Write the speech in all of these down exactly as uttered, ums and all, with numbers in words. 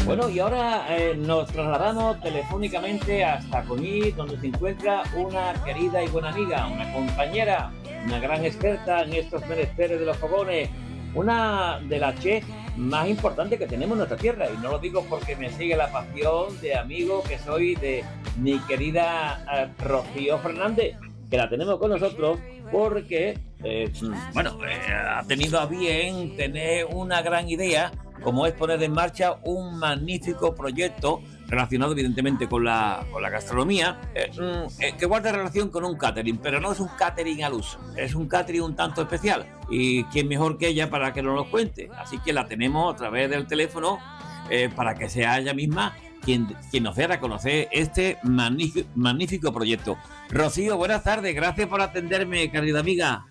Bueno, y ahora eh, nos trasladamos telefónicamente hasta Conil, donde se encuentra una querida y buena amiga, una compañera, una gran experta en estos menesteres de los fogones, una de las chefs más importantes que tenemos en nuestra tierra. Y no lo digo porque me sigue la pasión de amigo que soy de mi querida eh, Rocío Fernández, que la tenemos con nosotros porque, eh, bueno, eh, ha tenido a bien tener una gran idea como es poner en marcha un magnífico proyecto relacionado evidentemente con la, con la gastronomía, eh, mm, eh, que guarda relación con un catering, pero no es un catering al uso, es un catering un tanto especial. Y quién mejor que ella para que nos lo cuente. Así que la tenemos a través del teléfono eh, para que sea ella misma quien, quien nos dé a conocer este magnífico, magnífico proyecto. Rocío, buenas tardes, gracias por atenderme, querida amiga.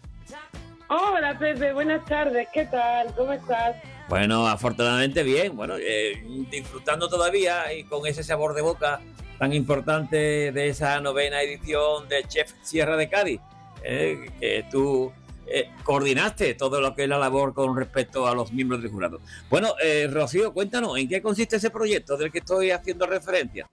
Hola Pepe, buenas tardes, ¿qué tal? ¿Cómo estás? Bueno, afortunadamente bien, bueno, eh, disfrutando todavía y con ese sabor de boca tan importante de esa novena edición de Chef Sierra de Cádiz, eh, que tú eh, coordinaste todo lo que es la labor con respecto a los miembros del jurado. Bueno, eh, Rocío, cuéntanos, ¿en qué consiste ese proyecto del que estoy haciendo referencia?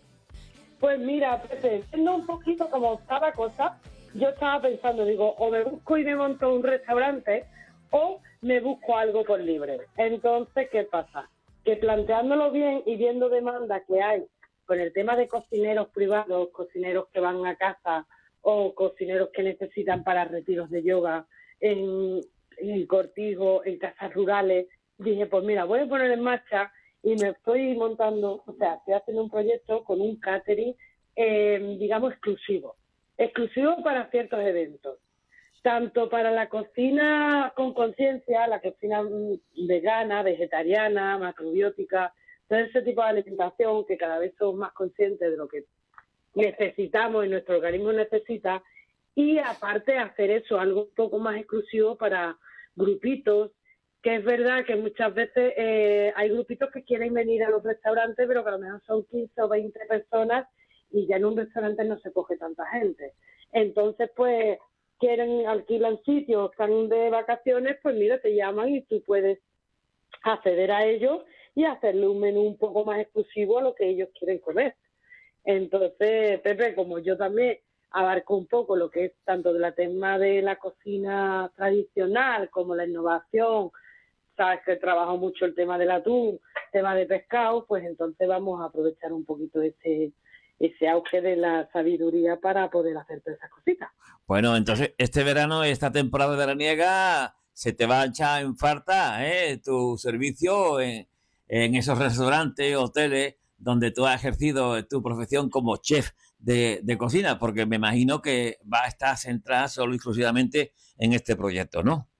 Pues mira, Pepe, siendo un poquito como cada cosa, yo estaba pensando, digo, o me busco y me monto un restaurante o me busco algo por libre. Entonces, ¿qué pasa? Que planteándolo bien y viendo demanda que hay con el tema de cocineros privados, cocineros que van a casa o cocineros que necesitan para retiros de yoga en, en Cortijo, en casas rurales, dije, pues mira, voy a poner en marcha y me estoy montando, o sea, estoy haciendo un proyecto con un catering, eh, digamos, exclusivo. Exclusivo para ciertos eventos. Tanto para la cocina con conciencia, la cocina vegana, vegetariana, macrobiótica, todo ese tipo de alimentación que cada vez somos más conscientes de lo que necesitamos y nuestro organismo necesita, y aparte hacer eso algo un poco más exclusivo para grupitos, que es verdad que muchas veces eh, hay grupitos que quieren venir a los restaurantes, pero que a lo mejor son quince o veinte personas y ya en un restaurante no se coge tanta gente. Entonces, pues, quieren, alquilan sitios, están de vacaciones, pues mira, te llaman y tú puedes acceder a ellos y hacerle un menú un poco más exclusivo a lo que ellos quieren comer. Entonces, Pepe, como yo también abarco un poco lo que es tanto de la tema de la cocina tradicional como la innovación, sabes que trabajo mucho el tema del atún, tema de pescado, pues entonces vamos a aprovechar un poquito ese ese auge de la sabiduría para poder hacer todas esas cositas. Bueno, entonces este verano, esta temporada veraniega, se te va a echar en falta ¿eh? Tu servicio en, en esos restaurantes, hoteles, donde tú has ejercido tu profesión como chef de, de cocina, porque me imagino que va a estar centrada solo y exclusivamente en este proyecto, ¿no?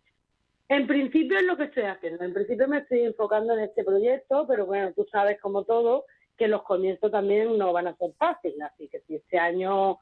En principio es lo que estoy haciendo. En principio me estoy enfocando en este proyecto, pero bueno, tú sabes como todo que los comienzos también no van a ser fáciles. Así que si este año